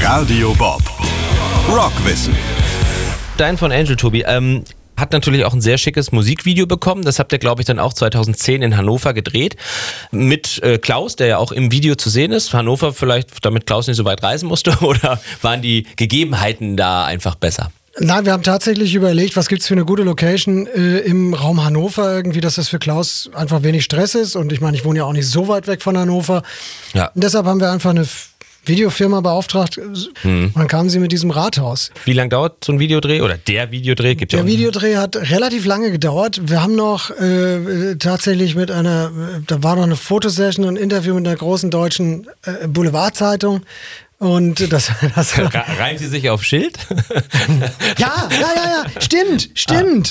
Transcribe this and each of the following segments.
Radio Bob. Rockwissen. Dying for an Angel, Tobi, hat natürlich auch ein sehr schickes Musikvideo bekommen. Das habt ihr, glaube ich, dann auch 2010 in Hannover gedreht. Mit Klaus, der ja auch im Video zu sehen ist. Hannover vielleicht, damit Klaus nicht so weit reisen musste? Oder waren die Gegebenheiten da einfach besser? Nein, wir haben tatsächlich überlegt, was gibt's für eine gute Location im Raum Hannover irgendwie, dass das für Klaus einfach wenig Stress ist. Und ich meine, ich wohne ja auch nicht so weit weg von Hannover. Ja. Und deshalb haben wir einfach eine Videofirma beauftragt und dann kamen sie mit diesem Rathaus. Wie lange dauert so ein Videodreh oder der Videodreh? Der Videodreh hat relativ lange gedauert. Wir haben noch tatsächlich da war noch eine Fotosession und ein Interview mit einer großen deutschen Boulevardzeitung. Und das reimt sie sich auf Schild? Ja, stimmt.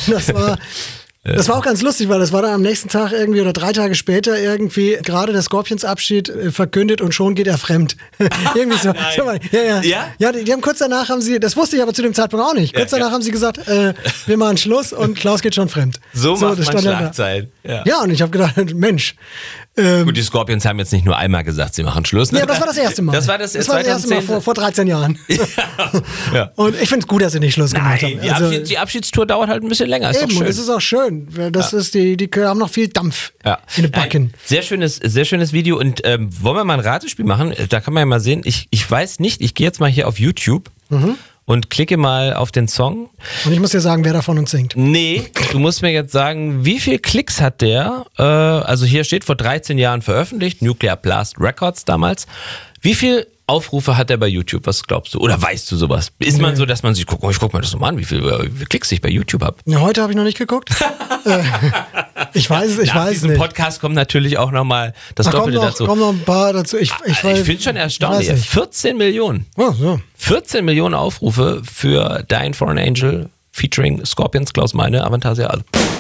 Das war auch ganz lustig, weil das war dann am nächsten Tag irgendwie oder 3 Tage später irgendwie gerade der Scorpions-Abschied verkündet und schon geht er fremd. Irgendwie so. Ja, die haben kurz danach das wusste ich aber zu dem Zeitpunkt auch nicht. Kurz danach haben sie gesagt, wir machen Schluss und Klaus geht schon fremd. So macht man Schlagzeilen. Ja, und ich habe gedacht, Mensch. Gut, die Scorpions haben jetzt nicht nur einmal gesagt, sie machen Schluss. Ne? Ja, das war das erste Mal. Das war das erste Mal vor 13 Jahren. Ja. Und ich finde es gut, dass sie nicht Schluss gemacht haben. Die Abschiedstour dauert halt ein bisschen länger. Ist eben, doch schön. Und das ist auch schön. Das ist die haben noch viel Dampf in den Backen. Sehr schönes Video. Und wollen wir mal ein Ratespiel machen? Da kann man ja mal sehen. Ich weiß nicht, ich gehe jetzt mal hier auf YouTube und klicke mal auf den Song. Und ich muss dir sagen, wer da von uns singt. Nee, du musst mir jetzt sagen, wie viel Klicks hat der? Also hier steht vor 13 Jahren veröffentlicht, Nuclear Blast Records damals. Wie viel Aufrufe hat der bei YouTube? Was glaubst du? Oder weißt du sowas? Ist man so, dass man sich guckt, ich guck mir das nochmal an, wie viel Klicks ich bei YouTube habe? Ja, heute habe ich noch nicht geguckt. Ich weiß es, Nach diesem nicht. Podcast kommt natürlich auch nochmal das Doppelte dazu. Kommen noch ein paar dazu. Ich finde schon erstaunlich. 14 Millionen. Oh, ja. 14 Millionen Aufrufe für Dying for an Angel featuring Scorpions, Klaus Meine, Avantasia.